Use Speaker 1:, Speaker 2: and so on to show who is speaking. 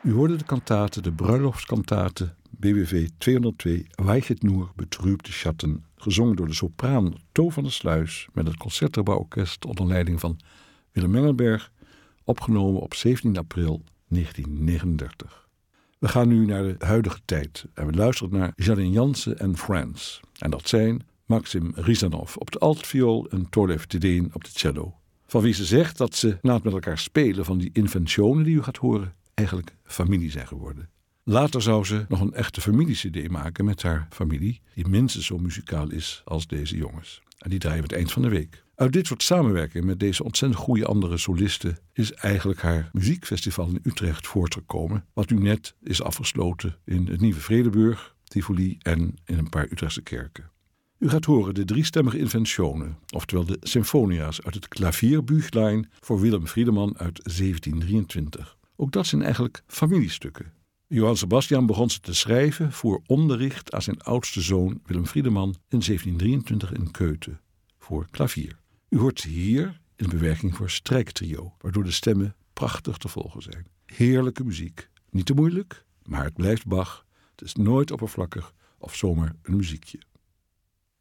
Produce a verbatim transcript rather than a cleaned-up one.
Speaker 1: U hoorde de kantate, de bruiloftskantate B W V tweehonderdtwee, Weichet nur betrübte Schatten, gezongen door de sopraan To van der Sluis met het Concertgebouworkest onder leiding van Willem Engelberg, opgenomen op zeventien april negentien negenendertig. We gaan nu naar de huidige tijd en we luisteren naar Janine Jansen en Friends. En dat zijn Maxim Rizanov op de altviool en Tolev Tedeen op de cello. Van wie ze zegt dat ze na het met elkaar spelen van die inventionen die u gaat horen, eigenlijk familie zijn geworden. Later zou ze nog een echte familie-cd maken met haar familie, die minstens zo muzikaal is als deze jongens. En die draaien we het eind van de week. Uit dit soort samenwerking met deze ontzettend goede andere solisten is eigenlijk haar muziekfestival in Utrecht voortgekomen, wat nu net is afgesloten in het Nieuwe Vredenburg, Tivoli en in een paar Utrechtse kerken. U gaat horen de driestemmige inventionen, oftewel de symfonia's uit het Klavierbüchlein voor Willem Friedemann uit zeventien drieëntwintig. Ook dat zijn eigenlijk familiestukken. Johann Sebastian begon ze te schrijven voor onderricht aan zijn oudste zoon Willem Friedemann in zeventien drieëntwintig in Köthen, voor klavier. U hoort ze hier in bewerking voor strijktrio, waardoor de stemmen prachtig te volgen zijn. Heerlijke muziek. Niet te moeilijk, maar het blijft Bach. Het is nooit oppervlakkig of zomaar een muziekje.